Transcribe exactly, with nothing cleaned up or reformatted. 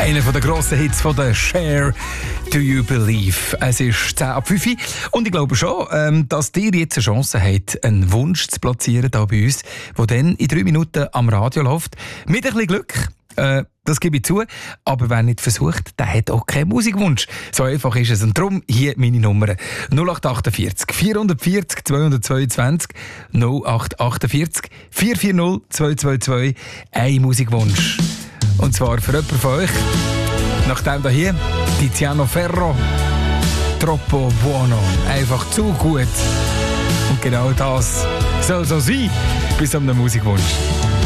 Einer der grossen Hits von der Cher, «Do You Believe?». Es ist zehn ab fünf und ich glaube schon, ähm, dass ihr jetzt eine Chance habt, einen Wunsch zu platzieren hier bei uns, der dann in drei Minuten am Radio läuft. Mit ein bisschen Glück, äh, das gebe ich zu, aber wer nicht versucht, der hat auch keinen Musikwunsch. So einfach ist es. Und darum hier meine Nummer: null acht achtundvierzig, vierhundertvierzig, zweihundertzweiundzwanzig, null acht achtundvierzig, vier vier null, zwei zwei zwei, ein Musikwunsch. Und zwar für jemanden von euch, nachdem hier Tiziano Ferro, «Troppo buono», einfach zu gut. Und genau das soll so sein, bis zu einem Musikwunsch.